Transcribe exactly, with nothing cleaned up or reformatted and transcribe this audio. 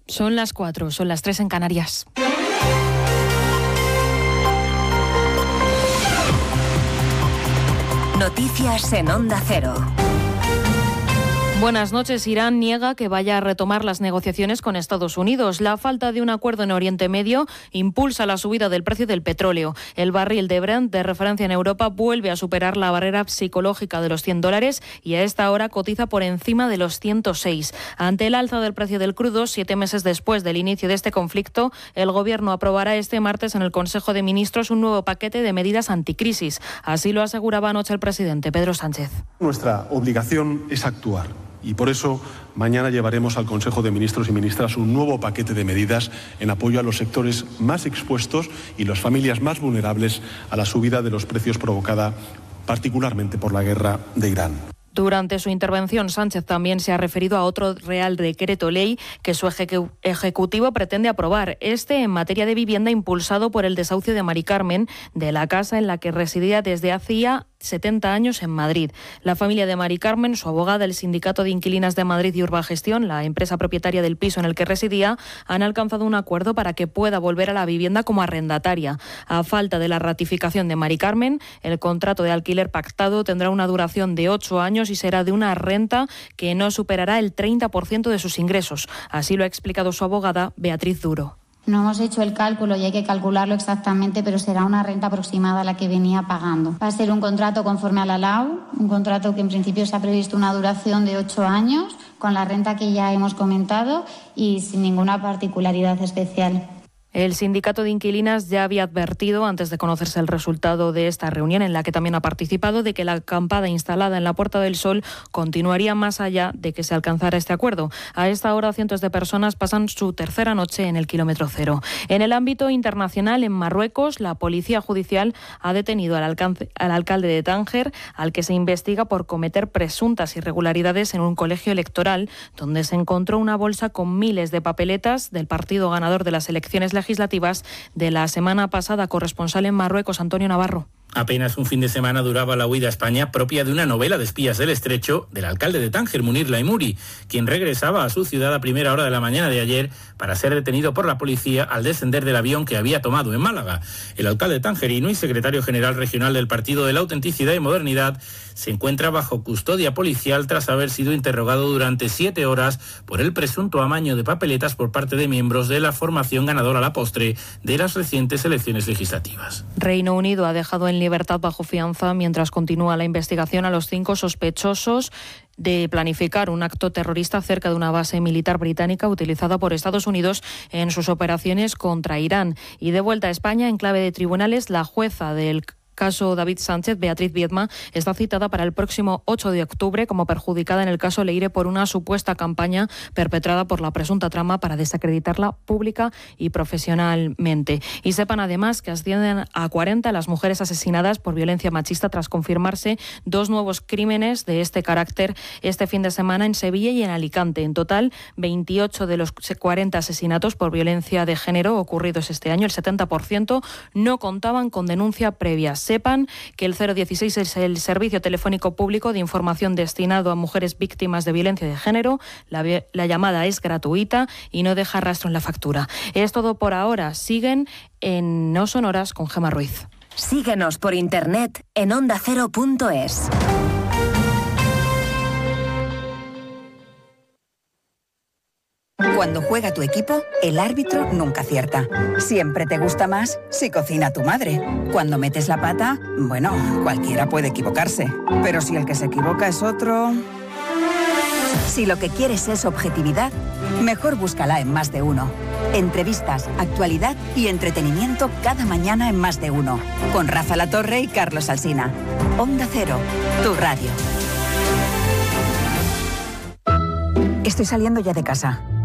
Son las cuatro, son las tres en Canarias. Noticias en Onda Cero. Buenas noches. Irán niega que vaya a retomar las negociaciones con Estados Unidos. La falta de un acuerdo en Oriente Medio impulsa la subida del precio del petróleo. El barril de Brent, de referencia en Europa, vuelve a superar la barrera psicológica de los cien dólares y a esta hora cotiza por encima de los ciento seis. Ante el alza del precio del crudo, siete meses después del inicio de este conflicto, el Gobierno aprobará este martes en el Consejo de Ministros un nuevo paquete de medidas anticrisis. Así lo aseguraba anoche el presidente Pedro Sánchez. Nuestra obligación es actuar. Y por eso mañana llevaremos al Consejo de Ministros y Ministras un nuevo paquete de medidas en apoyo a los sectores más expuestos y las familias más vulnerables a la subida de los precios provocada particularmente por la guerra de Irán. Durante su intervención, Sánchez también se ha referido a otro Real Decreto Ley que su ejecu- Ejecutivo pretende aprobar. Este en materia de vivienda, impulsado por el desahucio de Mari Carmen, de la casa en la que residía desde hacía setenta años en Madrid. La familia de Mari Carmen, su abogada, el Sindicato de Inquilinas de Madrid y Urbagestión, la empresa propietaria del piso en el que residía, han alcanzado un acuerdo para que pueda volver a la vivienda como arrendataria. A falta de la ratificación de Mari Carmen, el contrato de alquiler pactado tendrá una duración de ocho años y será de una renta que no superará el treinta por ciento de sus ingresos. Así lo ha explicado su abogada, Beatriz Duro. No hemos hecho el cálculo y hay que calcularlo exactamente, pero será una renta aproximada a la que venía pagando. Va a ser un contrato conforme a la L A U, un contrato que en principio se ha previsto una duración de ocho años, con la renta que ya hemos comentado y sin ninguna particularidad especial. El sindicato de inquilinas ya había advertido, antes de conocerse el resultado de esta reunión, en la que también ha participado, de que la acampada instalada en la Puerta del Sol continuaría más allá de que se alcanzara este acuerdo. A esta hora, cientos de personas pasan su tercera noche en el kilómetro cero. En el ámbito internacional, en Marruecos, la policía judicial ha detenido al, alcance, al alcalde de Tánger, al que se investiga por cometer presuntas irregularidades en un colegio electoral, donde se encontró una bolsa con miles de papeletas del partido ganador de las elecciones legislativas de la semana pasada. Corresponsal en Marruecos, Antonio Navarro. Apenas un fin de semana duraba la huida a España propia de una novela de espías del Estrecho del alcalde de Tánger, Munir Laimuri, quien regresaba a su ciudad a primera hora de la mañana de ayer para ser detenido por la policía al descender del avión que había tomado en Málaga. El alcalde tangerino y secretario general regional del Partido de la Autenticidad y Modernidad se encuentra bajo custodia policial tras haber sido interrogado durante siete horas por el presunto amaño de papeletas por parte de miembros de la formación ganadora a la postre de las recientes elecciones legislativas. Reino Unido ha dejado en libertad bajo fianza, mientras continúa la investigación, a los cinco sospechosos de planificar un acto terrorista cerca de una base militar británica utilizada por Estados Unidos en sus operaciones contra Irán. Y de vuelta a España, en clave de tribunales, la jueza del caso David Sánchez, Beatriz Viedma, está citada para el próximo ocho de octubre como perjudicada en el caso Leire por una supuesta campaña perpetrada por la presunta trama para desacreditarla pública y profesionalmente. Y sepan además que ascienden a cuarenta las mujeres asesinadas por violencia machista tras confirmarse dos nuevos crímenes de este carácter este fin de semana en Sevilla y en Alicante. En total, veintiocho de los cuarenta asesinatos por violencia de género ocurridos este año, el setenta por ciento, no contaban con denuncia previa. Sepan que el cero dieciséis es el servicio telefónico público de información destinado a mujeres víctimas de violencia de género. La, la llamada es gratuita y no deja rastro en la factura. Es todo por ahora. Siguen en No Sonoras con Gemma Ruiz. Síguenos por internet en onda cero punto es. Cuando juega tu equipo, el árbitro nunca acierta. Siempre te gusta más si cocina tu madre. Cuando metes la pata, bueno, cualquiera puede equivocarse. Pero si el que se equivoca es otro... Si lo que quieres es objetividad, mejor búscala en Más de Uno. Entrevistas, actualidad y entretenimiento cada mañana en Más de Uno. Con Rafa Latorre y Carlos Alsina. Onda Cero, tu radio. Estoy saliendo ya de casa.